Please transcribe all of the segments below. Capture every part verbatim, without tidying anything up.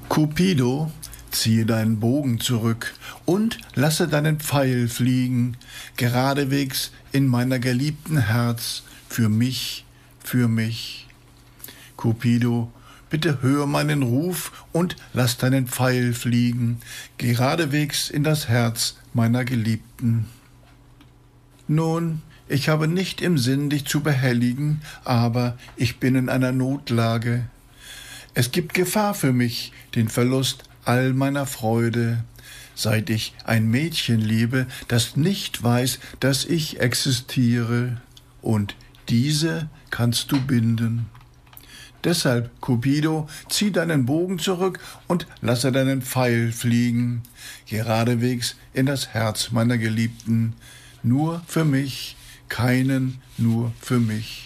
Cupido, ziehe deinen Bogen zurück und lasse deinen Pfeil fliegen, geradewegs in meiner geliebten Herz, für mich, für mich. Cupido, bitte höre meinen Ruf und lass deinen Pfeil fliegen, geradewegs in das Herz meiner Geliebten. Nun, ich habe nicht im Sinn, dich zu behelligen, aber ich bin in einer Notlage. Es gibt Gefahr für mich, den Verlust all meiner Freude, seit ich ein Mädchen liebe, das nicht weiß, dass ich existiere, und diese kannst du binden. Deshalb, Cupido, zieh deinen Bogen zurück und lasse deinen Pfeil fliegen, geradewegs in das Herz meiner Geliebten, nur für mich, keinen nur für mich.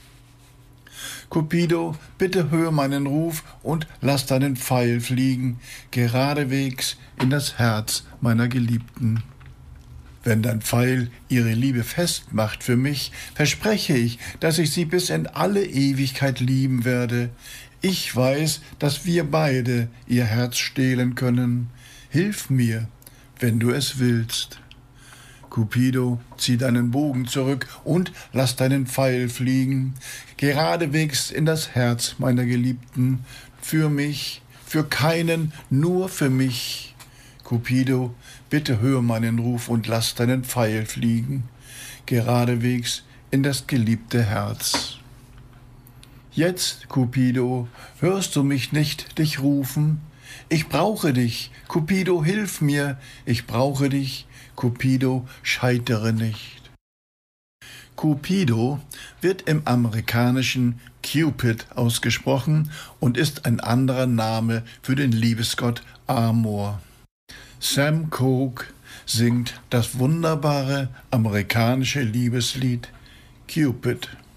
Cupido, bitte hör meinen Ruf und lass deinen Pfeil fliegen, geradewegs in das Herz meiner Geliebten. Wenn dein Pfeil ihre Liebe festmacht für mich, verspreche ich, dass ich sie bis in alle Ewigkeit lieben werde. Ich weiß, dass wir beide ihr Herz stehlen können. Hilf mir, wenn du es willst. Cupido, zieh deinen Bogen zurück und lass deinen Pfeil fliegen, geradewegs in das Herz meiner Geliebten, für mich, für keinen, nur für mich. Cupido, bitte hör meinen Ruf und lass deinen Pfeil fliegen, geradewegs in das geliebte Herz. Jetzt, Cupido, hörst du mich nicht dich rufen? Ich brauche dich, Cupido, hilf mir, ich brauche dich, Cupido, scheitere nicht. Cupido wird im Amerikanischen Cupid ausgesprochen und ist ein anderer Name für den Liebesgott Amor. Sam Cooke singt das wunderbare amerikanische Liebeslied Cupid.